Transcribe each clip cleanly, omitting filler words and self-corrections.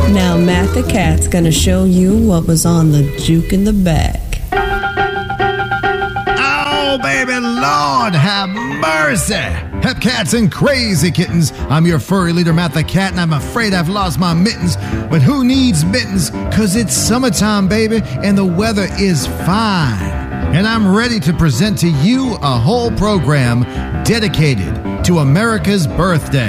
Now Matt the Cat's gonna show you what was on the juke in the back. Oh, baby, Lord have mercy. Hepcats and crazy kittens. I'm your furry leader, Matt the Cat, and I'm afraid I've lost my mittens. But who needs mittens? 'Cause it's summertime, baby, and the weather is fine. And I'm ready to present to you a whole program dedicated to America's birthday.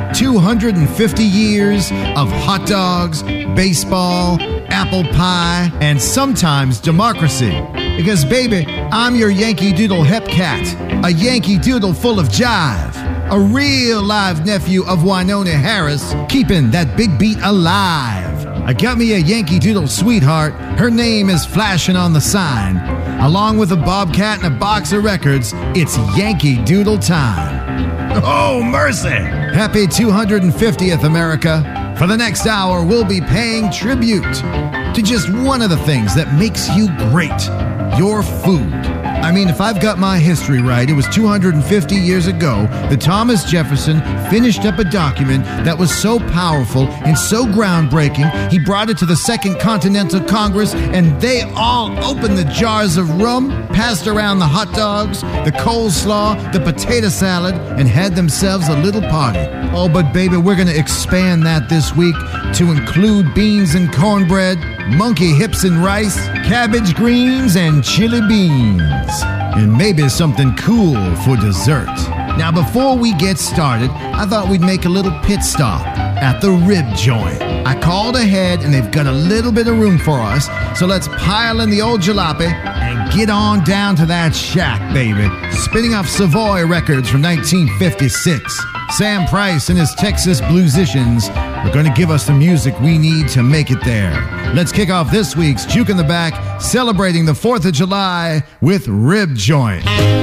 250 years of hot dogs, baseball, apple pie, and sometimes democracy. Because, baby, I'm your Yankee Doodle Hepcat, a Yankee Doodle full of jive, a real live nephew of Winona Harris, keeping that big beat alive. I got me a Yankee Doodle sweetheart. Her name is flashing on the sign. Along with a bobcat and a box of records, it's Yankee Doodle time. Oh, mercy! Happy 250th, America. For the next hour, we'll be paying tribute to just one of the things that makes you great, your food. I mean, if I've got my history right, it was 250 years ago that Thomas Jefferson finished up a document that was so powerful and so groundbreaking, he brought it to the Second Continental Congress, and they all opened the jars of rum, passed around the hot dogs, the coleslaw, the potato salad, and had themselves a little party. Oh, but baby, we're going to expand that this week to include beans and cornbread, monkey hips and rice, cabbage greens, and chili beans. And maybe something cool for dessert. Now, before we get started, I thought we'd make a little pit stop at the rib joint. I called ahead, and they've got a little bit of room for us, so let's pile in the old jalopy and get on down to that shack, baby. Spinning off Savoy records from 1956. Sam Price and his Texas Bluesicians are going to give us the music we need to make it there. Let's kick off this week's Juke in the Back, celebrating the 4th of July with Rib Joint.